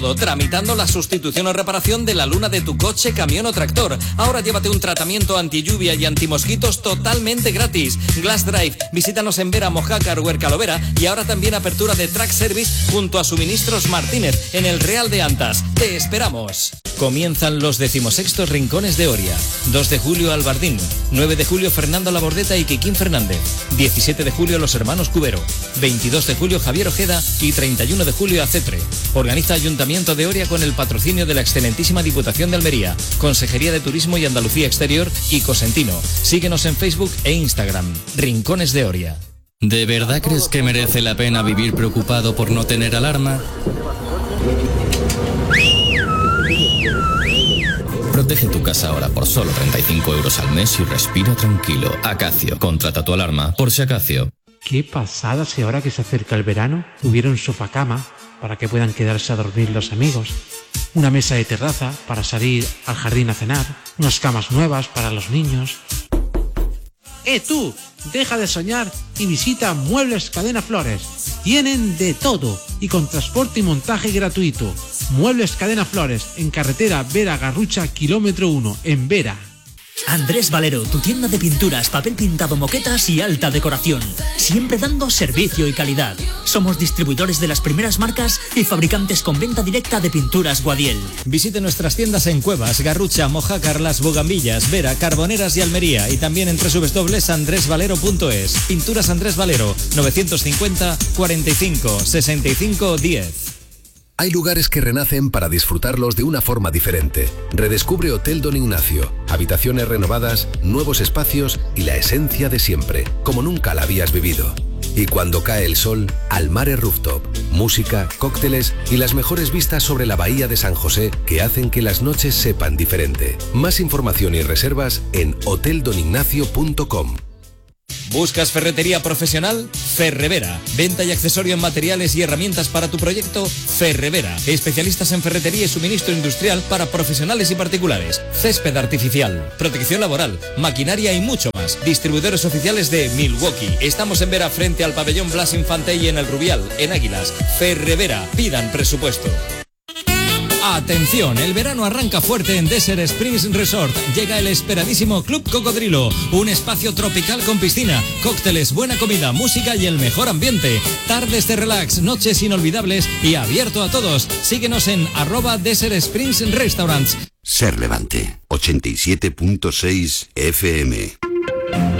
Tramitando la sustitución o reparación de la luna de tu coche, camión o tractor. Ahora llévate un tratamiento anti-lluvia y antimosquitos totalmente gratis. Glass Drive, visítanos en Vera, Mojácar o Ercalovera, y ahora también apertura de Track Service junto a Suministros Martínez en el Real de Antas. ¡Te esperamos! Comienzan los 16º Rincones de Oria. 2 de julio Albardín, 9 de julio Fernando Labordeta y Quiquín Fernández, 17 de julio los hermanos Cubero, 22 de julio Javier Ojeda y 31 de julio Acetre. Organiza Ayuntamiento de Oria con el patrocinio de la excelentísima Diputación de Almería, Consejería de Turismo y Andalucía Exterior y Cosentino. Síguenos en Facebook e Instagram. Rincones de Oria. ¿De verdad crees que merece la pena vivir preocupado por no tener alarma? Protege tu casa ahora por solo 35 euros al mes y respira tranquilo. Acacio, contrata tu alarma por si Acacio. Qué pasada si ahora que se acerca el verano hubiera un sofá-cama para que puedan quedarse a dormir los amigos, una mesa de terraza para salir al jardín a cenar, unas camas nuevas para los niños. Tú! Deja de soñar y visita Muebles Cadena Flores. Tienen de todo y con transporte y montaje gratuito. Muebles Cadena Flores, en carretera Vera-Garrucha, kilómetro 1, en Vera. Andrés Valero, tu tienda de pinturas, papel pintado, moquetas y alta decoración. Siempre dando servicio y calidad. Somos distribuidores de las primeras marcas y fabricantes con venta directa de pinturas Guadiel. Visite nuestras tiendas en Cuevas, Garrucha, Mojácar, Las Bogambillas, Vera, Carboneras y Almería, y también en www.andresvalero.es. Pinturas Andrés Valero, 950 45 65 10. Hay lugares que renacen para disfrutarlos de una forma diferente. Redescubre Hotel Don Ignacio. Habitaciones renovadas, nuevos espacios y la esencia de siempre, como nunca la habías vivido. Y cuando cae el sol, Almare Rooftop. Música, cócteles y las mejores vistas sobre la bahía de San José que hacen que las noches sepan diferente. Más información y reservas en hoteldonignacio.com. ¿Buscas ferretería profesional? Ferrevera. Venta y accesorio en materiales y herramientas para tu proyecto. Ferrevera. Especialistas en ferretería y suministro industrial para profesionales y particulares. Césped artificial, protección laboral, maquinaria y mucho más. Distribuidores oficiales de Milwaukee. Estamos en Vera frente al pabellón Blas Infante y en el Rubial, en Águilas. Ferrevera. Pidan presupuesto. Atención, el verano arranca fuerte en Desert Springs Resort. Llega el esperadísimo Club Cocodrilo, un espacio tropical con piscina, cócteles, buena comida, música y el mejor ambiente. Tardes de relax, noches inolvidables y abierto a todos. Síguenos en @Desert Springs Restaurants. Ser Levante, 87.6 FM.